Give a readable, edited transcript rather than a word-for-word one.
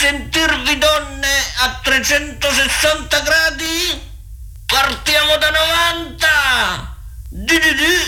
sentirvi donne a 360 gradi? Partiamo da 90! Di di di!